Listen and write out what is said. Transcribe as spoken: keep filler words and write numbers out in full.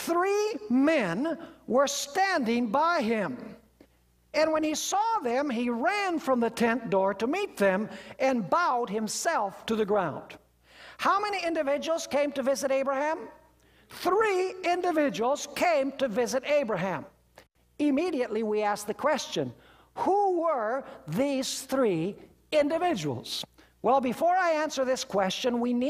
three men were standing by him. And when he saw them, he ran from the tent door to meet them and bowed himself to the ground. How many individuals came to visit Abraham? Three individuals came to visit Abraham. Immediately we ask the question, who were these three individuals? Well, before I answer this question, we need